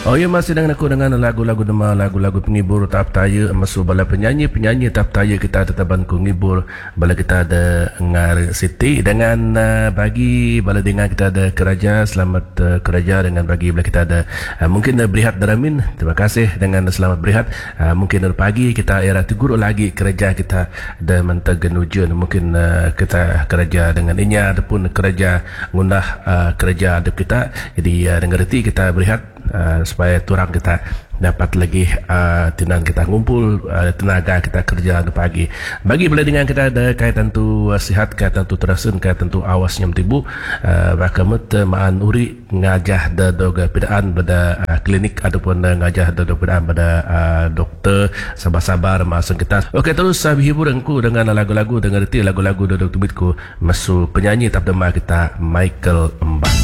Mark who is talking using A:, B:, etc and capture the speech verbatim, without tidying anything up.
A: Oh ya, masih dengan aku dengan lagu-lagu nama lagu-lagu penghibur tap taya masuk bala penyanyi-penyanyi tap taya kita tetaban ku ngibur bala kita ada ngar Siti dengan uh, bagi bala dengan kita ada Keraja. Selamat uh, Keraja dengan bagi bala kita ada uh, mungkin uh, Berihat Daramin. Terima kasih dengan selamat Berihat. Uh, mungkin uh, pagi kita era teguru lagi Keraja kita ada mentagenujun mungkin uh, kita Keraja dengan inya ataupun Keraja ngundah uh, Keraja adep kita. Jadi uh, dengan reti kita Berihat Uh, supaya turang kita dapat lagi uh, tenang kita ngumpul uh, tenaga kita kerja di pagi bagi boleh dengan kita ada kaitan tu uh, sihat kaitan tu terasun kaitan tu awasnya metibu uh, bakamut uh, maan uri ngajah da doga pedaan pada uh, klinik ataupun uh, ngajah da doga pedaan pada uh, doktor sabar-sabar masuk kita. Okey, terus uh, hiburanku dengan lagu-lagu dengan reti lagu-lagu dodok tumitku masuk penyanyi tap dema kita Michael Mbak.